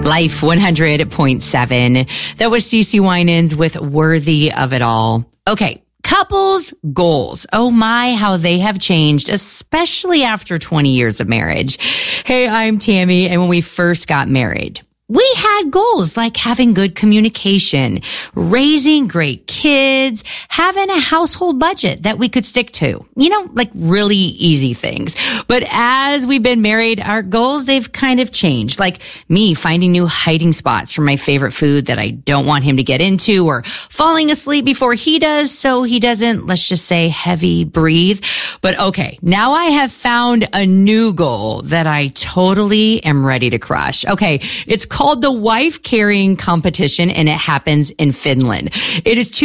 Life 100.7. That was CeCe Winans with Worthy of It All. Okay. Couples goals. Oh my, how they have changed, especially after 20 years of marriage. Hey, I'm Tammy, and when we first got married, we had goals like having good communication, raising great kids, having a household budget that we could stick to. You know, like really easy things. But as we've been married, our goals, they've kind of changed. Like me finding new hiding spots for my favorite food that I don't want him to get into, or falling asleep before he does so he doesn't, let's just say, heavy breathe. But okay, now I have found a new goal that I totally am ready to crush. Okay, it's called the Wife Carrying Competition, and it happens in Finland. It is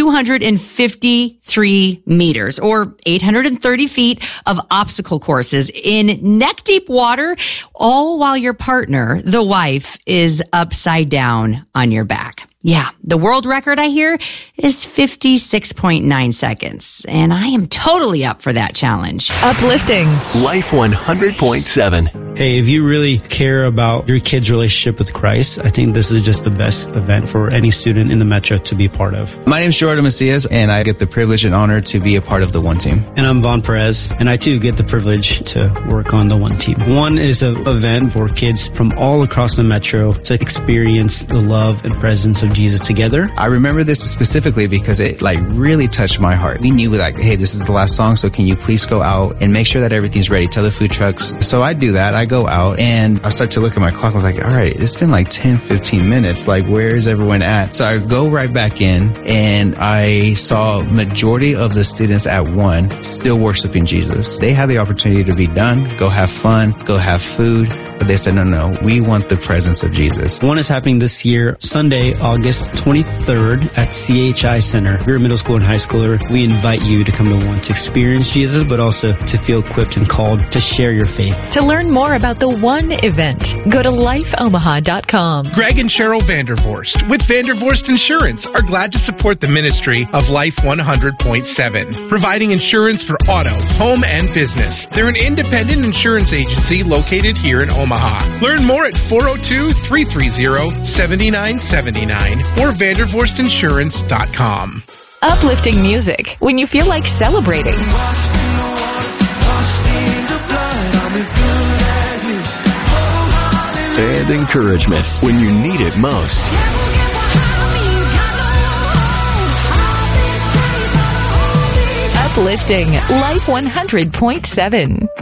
253 meters or 830 feet of obstacle courses in neck-deep water, all while your partner, the wife, is upside down on your back. Yeah, the world record, I hear, is 56.9 seconds, and I am totally up for that challenge. Uplifting. Life 100.7. Hey, if you really care about your kid's relationship with Christ, I think this is just the best event for any student in the Metro to be part of. My name is Jordan Macias, and I get the privilege and honor to be a part of the One Team. And I'm Vaughn Perez, and I too get the privilege to work on the One Team. One is an event for kids from all across the Metro to experience the love and presence of Jesus together. I remember this specifically because it really touched my heart. We knew hey, this is the last song, so can you please go out and make sure that everything's ready? Tell the food trucks. So I do that. I go out and I start to look at my clock. I was like, all right, it's been 10, 15 minutes. Where is everyone at? So I go right back in and I saw majority of the students at one still worshiping Jesus. They had the opportunity to be done, go have fun, go have food. But they said, no, we want the presence of Jesus. One is happening this year, Sunday, August 23rd at CHI Center. If you're a middle school and high schooler, we invite you to come to one to experience Jesus, but also to feel equipped and called to share your faith. To learn more about the One event, go to lifeomaha.com. Greg and Cheryl Vandervorst with Vandervorst Insurance are glad to support the ministry of Life 100.7, providing insurance for auto, home, and business. They're an independent insurance agency located here in Omaha. Learn more at 402-330-7979 or vandervorstinsurance.com. Uplifting music when you feel like celebrating. And encouragement when you need it most. Uplifting Life 100.7.